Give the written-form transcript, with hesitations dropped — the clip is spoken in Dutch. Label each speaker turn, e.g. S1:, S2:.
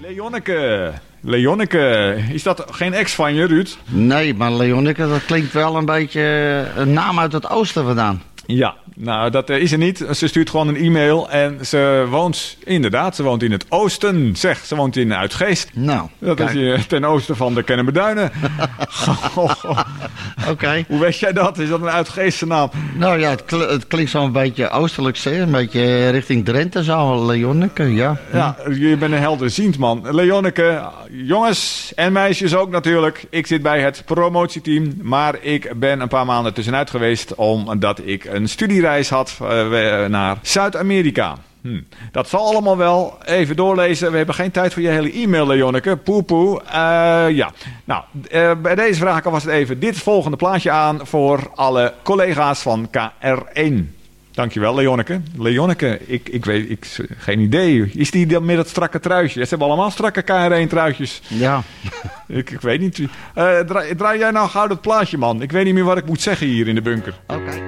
S1: Leonneke, is dat geen ex van je, Ruud?
S2: Nee, maar Leonneke, dat klinkt wel een beetje een naam uit het oosten vandaan.
S1: Ja, nou dat is er niet. Ze stuurt gewoon een e-mail en ze woont in het oosten. Ze woont in Uitgeest.
S2: Nou,
S1: dat is hier ten oosten van de Kennemerduinen.
S2: Oké.
S1: Hoe weet jij dat? Is dat een Uitgeestse naam?
S2: Nou ja, het klinkt zo'n beetje oostelijk, een beetje richting Drenthe zo, Leonneke, ja.
S1: Ja, je bent een helderziend man. Leonneke, jongens en meisjes ook natuurlijk. Ik zit bij het promotieteam, maar ik ben een paar maanden tussenuit geweest omdat ik een studiereis had naar Zuid-Amerika. Dat zal allemaal wel. Even doorlezen. We hebben geen tijd voor je hele e-mail, Leonneke. Poepoe. Ja. Nou, bij deze vraag was het even dit volgende plaatje aan voor alle collega's van KR1. Dankjewel, Leonneke. Leonneke, ik weet, geen idee. Is die dan met dat strakke truitje? Ze hebben allemaal strakke KR1 truitjes.
S2: Ja.
S1: Ik weet niet. Draai jij nou gauw dat plaatje, man. Ik weet niet meer wat ik moet zeggen hier in de bunker.
S2: Oké.